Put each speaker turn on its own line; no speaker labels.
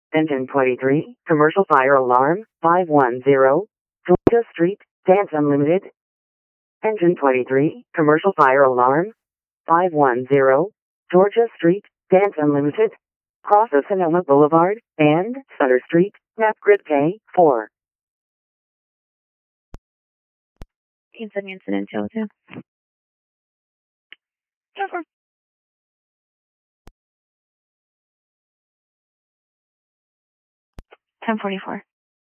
Engine 23, commercial fire alarm, 510, Georgia Street, Dance Unlimited. Engine 23, commercial fire alarm, 510, Georgia Street, Dance Unlimited. Cross of Sonoma Boulevard and Sutter Street, map grid K4.
Incident incident 202. 1044.